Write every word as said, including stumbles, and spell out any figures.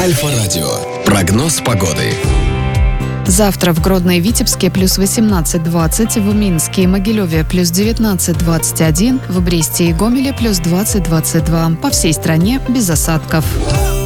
Альфа-радио. Прогноз погоды. Завтра в Гродно и Витебске плюс восемнадцать двадцать, в Минске и Могилеве плюс девятнадцать двадцать один, в Бресте и Гомеле плюс двадцать двадцать два. По всей стране без осадков.